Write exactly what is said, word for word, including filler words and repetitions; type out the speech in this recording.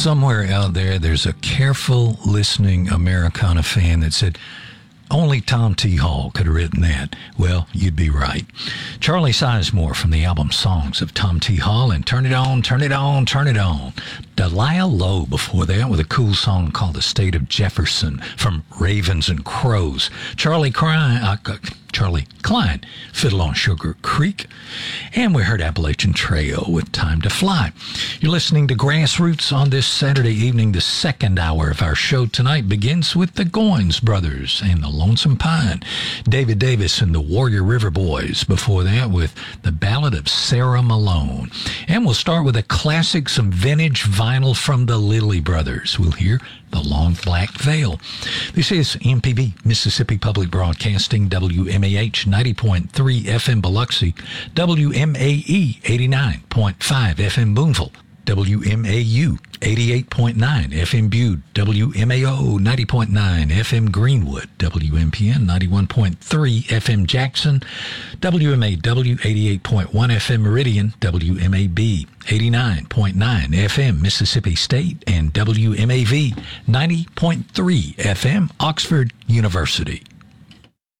somewhere out there, there's a careful listening Americana fan that said, only Tom T. Hall could have written that. Well, you'd be right. Charlie Sizemore from the album Songs of Tom T. Hall and Turn It On, Turn It On, Turn It On. Delia Lowe before that with a cool song called The State of Jefferson from Ravens and Crows. Charlie Klein, uh, Charlie Klein, Fiddle on Sugar Creek. And we heard Appalachian Trail with Time to Fly. You're listening to Grassroots on this Saturday evening. The second hour of our show tonight begins with the Goins Brothers and the Lonesome Pine. David Davis and the Warrior River Boys. Before that with the Ballad of Sarah Malone. And we'll start with a classic, some vintage vinyl from the Lilly Brothers. We'll hear The Long Black Veil. This is M P B, Mississippi Public Broadcasting, W M A H ninety point three F M Biloxi, W M A E eighty-nine point five F M Boonville, W M A U eighty-eight point nine F M Butte, W M A O ninety point nine F M Greenwood, W M P N ninety-one point three F M Jackson, W M A W eighty-eight point one F M Meridian, W M A B eighty-nine point nine F M Mississippi State, and W M A V ninety point three F M Oxford University.